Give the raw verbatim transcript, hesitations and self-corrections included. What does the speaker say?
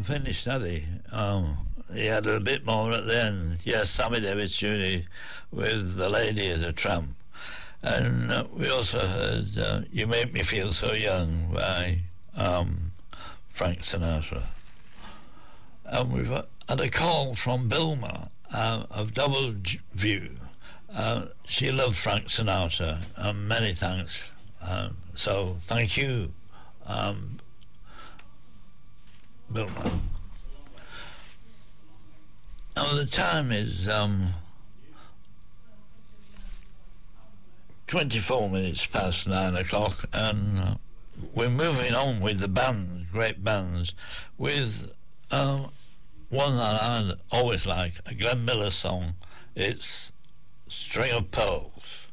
finished, had he? Um, he had a bit more at the end. Yes, Sammy Davis Junior with The Lady as a Tramp. And uh, we also heard uh, You Make Me Feel So Young by um, Frank Sinatra. And we've had a call from Bilma uh, of Double View. Uh, she loved Frank Sinatra, and many thanks. Um, so thank you, um, Bilma. Now the time is um, twenty-four minutes past nine o'clock, and uh, we're moving on with the bands, great bands, with um, one that I always like, a Glenn Miller song. It's String of Pearls.